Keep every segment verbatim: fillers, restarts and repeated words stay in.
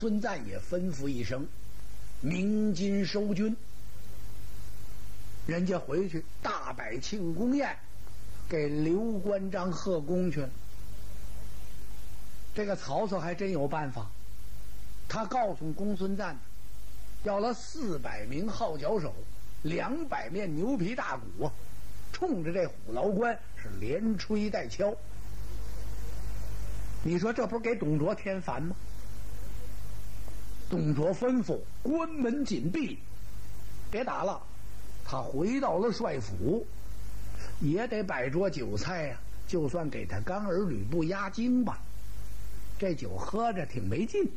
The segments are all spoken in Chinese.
孙赞也吩咐一声，鸣金收军。人家回去大摆庆功宴，给刘关张贺功去了。这个曹操还真有办法，他告诉公孙瓒，要了四百名号角手，两百面牛皮大鼓啊，冲着这虎牢关是连吹带敲。你说这不是给董卓添烦吗？董卓吩咐关门紧闭，别打了。他回到了帅府，也得摆桌酒菜呀、啊，就算给他干儿吕布压惊吧。这酒喝着挺没劲。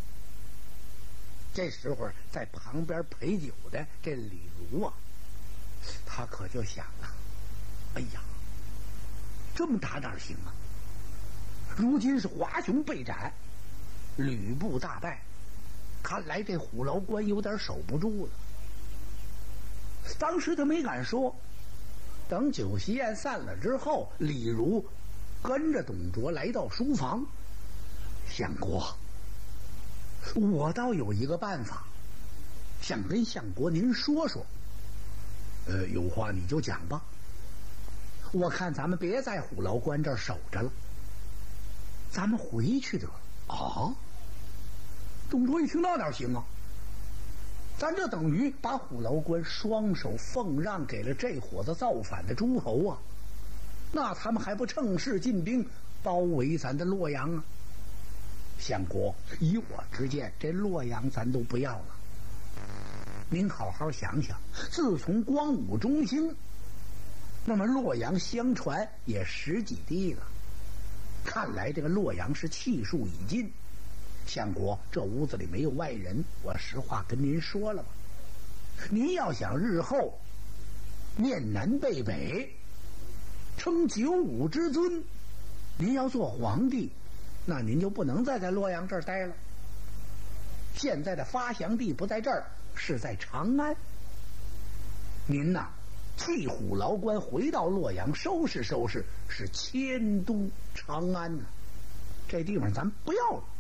这时候在旁边陪酒的这李儒啊，他可就想啊，哎呀，这么打哪行啊？如今是华雄被斩，吕布大败，看来这虎牢关有点守不住了。当时他没敢说，等酒席宴散了之后，李儒跟着董卓来到书房，相国，我倒有一个办法，想跟相国您说说。呃，有话你就讲吧。我看咱们别在虎牢关这儿守着了，咱们回去得了。啊！董卓一听那哪行啊？咱这等于把虎牢关双手奉让给了这伙子造反的诸侯啊！那他们还不趁势进兵包围咱的洛阳啊？相国，以我之见，这洛阳咱都不要了。您好好想想，自从光武中兴，那么洛阳相传也十几地了。看来这个洛阳是气数已尽。相国，这屋子里没有外人，我实话跟您说了吧。您要想日后面南背北，称九五之尊，您要做皇帝，那您就不能再在洛阳这儿待了。现在的发祥地不在这儿，是在长安。您呐，弃虎牢关，回到洛阳，收拾收拾，是迁都长安呐、啊。这地方咱不要了。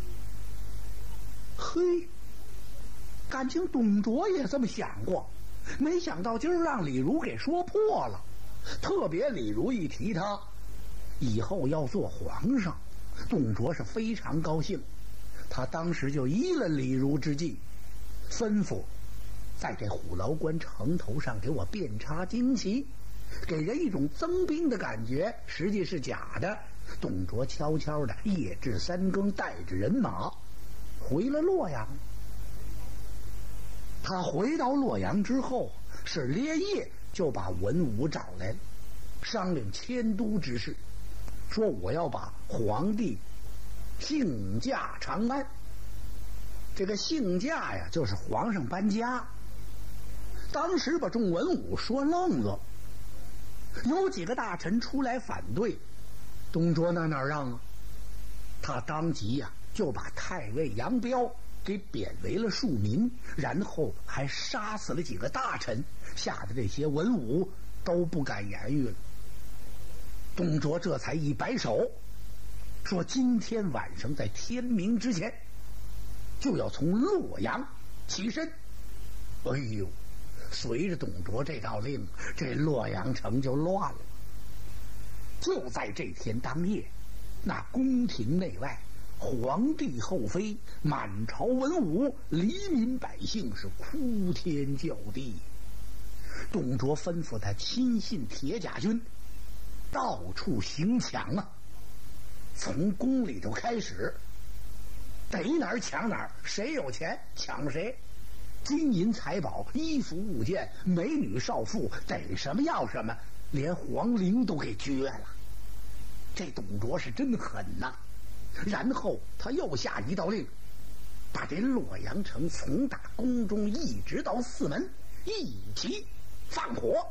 嘿，感情董卓也这么想过，没想到今儿让李儒给说破了。特别李儒一提他以后要做皇上，董卓是非常高兴。他当时就依了李儒之计，吩咐在这虎牢关城头上给我遍插旌旗，给人一种增兵的感觉，实际是假的。董卓悄悄的夜至三更，带着人马回了洛阳。他回到洛阳之后，是连夜就把文武找来了，商量迁都之事，说我要把皇帝幸驾长安。这个幸驾呀，就是皇上搬家。当时把众文武说愣了，有几个大臣出来反对。董卓那哪让啊？他当即呀、啊、就把太尉杨彪给贬为了庶民，然后还杀死了几个大臣，吓得这些文武都不敢言语了。董卓这才一摆手，说今天晚上在天明之前就要从洛阳起身。哎呦，随着董卓这道令，这洛阳城就乱了。就在这天当夜，那宫廷内外，皇帝后妃，满朝文武，黎民百姓是哭天叫地。董卓吩咐他亲信铁甲军到处行抢啊，从宫里头开始，逮哪儿抢哪儿，谁有钱抢谁，金银财宝、衣服物件、美女少妇，逮什么要什么，连皇陵都给撅了。这董卓是真狠呐、啊！然后他又下一道令，把这洛阳城从打宫中一直到四门一起放火。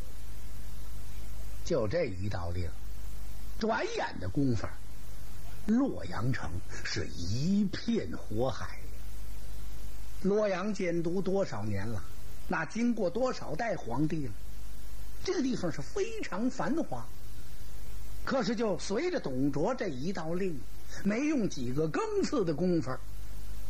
就这一道令，转眼的功夫，洛阳城是一片火海。洛阳建都多少年了？那经过多少代皇帝了？这个地方是非常繁华。可是就随着董卓这一道令，没用几个更次的功夫，